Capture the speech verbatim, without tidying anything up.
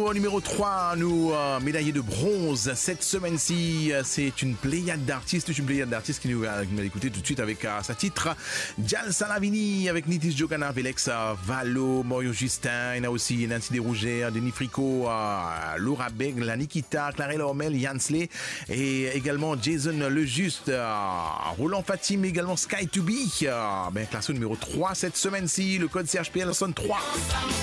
au numéro trois, nous euh, médaillés de bronze cette semaine-ci. C'est une pléiade d'artistes, une pléiade d'artistes qui nous va écouter tout de suite avec euh, sa titre Dial Salavini avec Nitis Jokana, Velex, euh, Valo, Morio Justin, il y a aussi Nancy Desrougers, Denis Fricot, euh, Laura Beg, la Nikita, Clarella Hormel, Yansley et également Jason Le Juste, euh, Roland Fatim, également Sky to Be. Euh, ben, classé au numéro trois cette semaine-ci, le code C H P L sonne trois.